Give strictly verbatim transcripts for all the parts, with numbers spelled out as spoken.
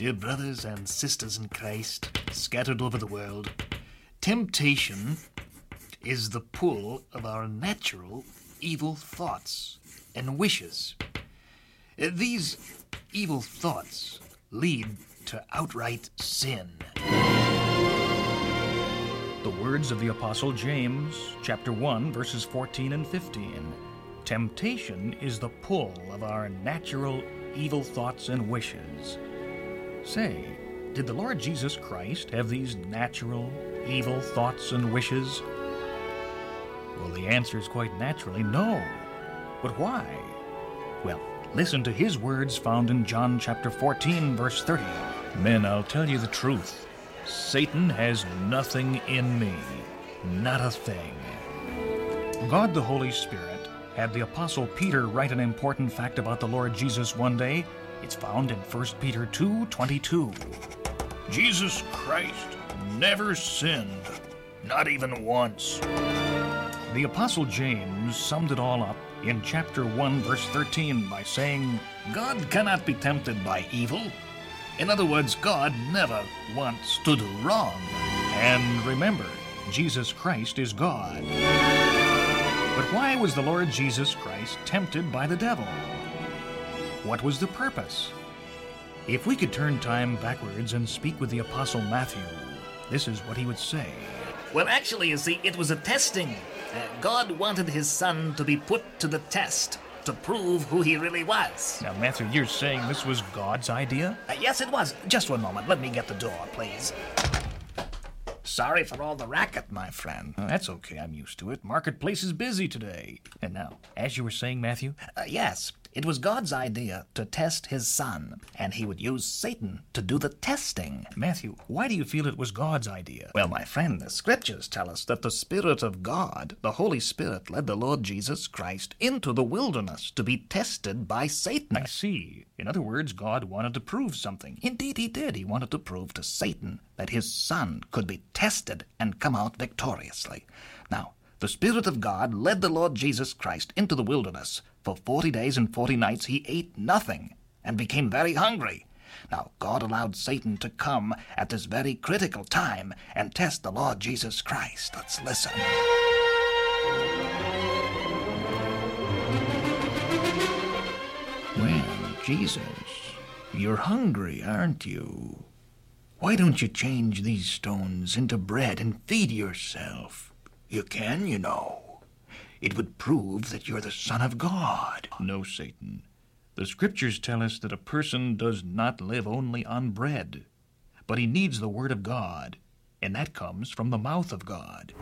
Dear brothers and sisters in Christ, scattered over the world, temptation is the pull of our natural evil thoughts and wishes. These evil thoughts lead to outright sin. The words of the Apostle James, chapter one, verses fourteen and fifteen. Temptation is the pull of our natural evil thoughts and wishes. Say, did the Lord Jesus Christ have these natural evil thoughts and wishes? Well, the answer is quite naturally no. But why? Well, listen to his words found in John chapter fourteen, verse thirty. Men, I'll tell you the truth. Satan has nothing in me, not a thing. God the Holy Spirit had the Apostle Peter write an important fact about the Lord Jesus one day. It's found in First Peter two twenty-two. Jesus Christ never sinned, not even once. The Apostle James summed it all up in chapter one, verse thirteen by saying, God cannot be tempted by evil. In other words, God never wants to do wrong. And remember, Jesus Christ is God. But why was the Lord Jesus Christ tempted by the devil? What was the purpose? If we could turn time backwards and speak with the Apostle Matthew, this is what he would say. Well, actually, you see, it was a testing. Uh, God wanted his son to be put to the test to prove who he really was. Now, Matthew, you're saying this was God's idea? Uh, yes, it was. Just one moment. Let me get the door, please. Sorry for all the racket, my friend. Oh, that's okay. I'm used to it. Marketplace is busy today. And now, as you were saying, Matthew? Uh, yes, it was God's idea to test his son, and he would use Satan to do the testing. Matthew, why do you feel it was God's idea? Well, my friend, the scriptures tell us that the Spirit of God, the Holy Spirit, led the Lord Jesus Christ into the wilderness to be tested by Satan. I see. In other words, God wanted to prove something. Indeed he did. He wanted to prove to Satan that his son could be tested and come out victoriously. Now, the Spirit of God led the Lord Jesus Christ into the wilderness. For forty days and forty nights he ate nothing and became very hungry. Now, God allowed Satan to come at this very critical time and test the Lord Jesus Christ. Let's listen. Well, Jesus, you're hungry, aren't you? Why don't you change these stones into bread and feed yourself? You can, you know. It would prove that you're the Son of God. No, Satan. The Scriptures tell us that a person does not live only on bread, but he needs the Word of God, and that comes from the mouth of God.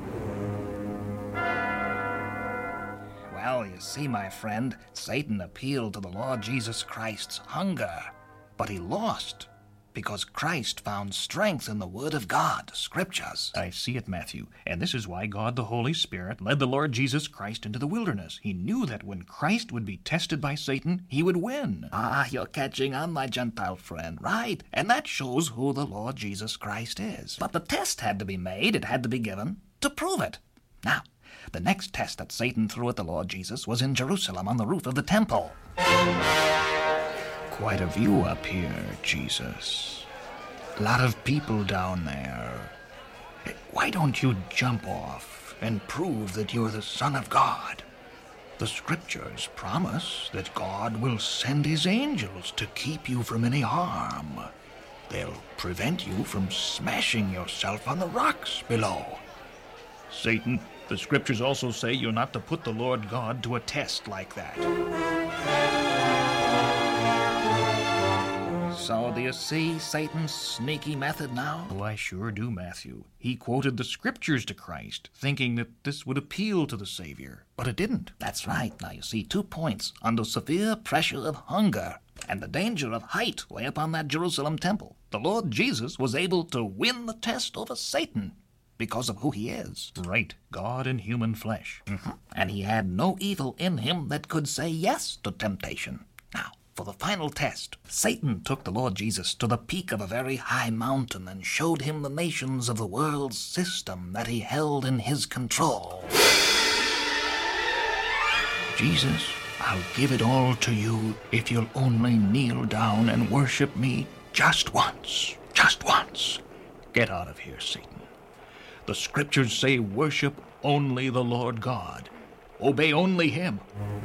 Well, you see, my friend, Satan appealed to the Lord Jesus Christ's hunger, but he lost, because Christ found strength in the Word of God, the Scriptures. I see it, Matthew, and this is why God the Holy Spirit led the Lord Jesus Christ into the wilderness. He knew that when Christ would be tested by Satan, he would win. Ah, you're catching on, my Gentile friend. Right, and that shows who the Lord Jesus Christ is. But the test had to be made, it had to be given, to prove it. Now, the next test that Satan threw at the Lord Jesus was in Jerusalem on the roof of the temple. Quite a view up here, Jesus. A lot of people down there. Why don't you jump off and prove that you're the Son of God? The Scriptures promise that God will send his angels to keep you from any harm. They'll prevent you from smashing yourself on the rocks below. Satan, the Scriptures also say you're not to put the Lord God to a test like that. So do you see Satan's sneaky method now? Oh, I sure do, Matthew. He quoted the Scriptures to Christ, thinking that this would appeal to the Savior, but it didn't. That's right. Now you see, two points. Under severe pressure of hunger and the danger of height way up on that Jerusalem temple, the Lord Jesus was able to win the test over Satan because of who he is. Right, God in human flesh. Mm-hmm. And he had no evil in him that could say yes to temptation. Now, for the final test, Satan took the Lord Jesus to the peak of a very high mountain and showed him the nations of the world's system that he held in his control. Jesus, I'll give it all to you if you'll only kneel down and worship me Just once. Just once. Get out of here, Satan. The scriptures say worship only the Lord God. Obey only him.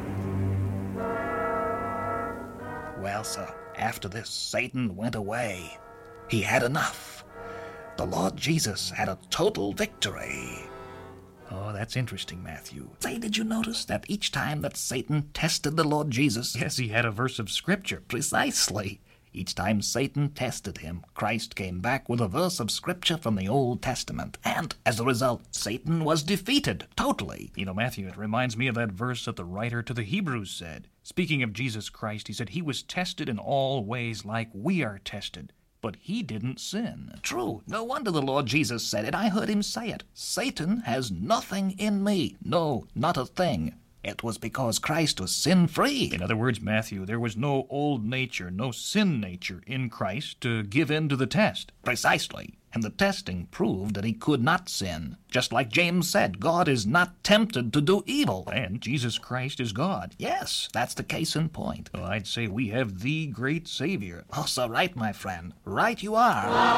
Well, sir, after this, Satan went away. He had enough. The Lord Jesus had a total victory. Oh, that's interesting, Matthew. Say, did you notice that each time that Satan tested the Lord Jesus... Yes, he had a verse of Scripture. Precisely. Each time Satan tested him, Christ came back with a verse of Scripture from the Old Testament. And, as a result, Satan was defeated, totally. You know, Matthew, it reminds me of that verse that the writer to the Hebrews said. Speaking of Jesus Christ, he said, he was tested in all ways like we are tested, but he didn't sin. True. No wonder the Lord Jesus said it. I heard him say it. Satan has nothing in me. No, not a thing. It was because Christ was sin-free. In other words, Matthew, there was no old nature, no sin nature in Christ to give in to the test. Precisely. And the testing proved that he could not sin. Just like James said, God is not tempted to do evil. And Jesus Christ is God. Yes, that's the case in point. Well, I'd say we have the great Savior. Oh, so right, my friend. Right you are.